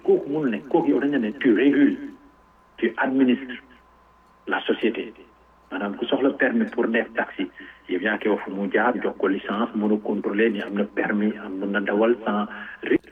kooku mënul ne kooku yow dañu ne tu régules tu administres la société maanaam ku soxla permis pour def taxi yow yaa koy wax fu mu jaar jox ko licence mën a contrôler ni am na permis am na dawal sans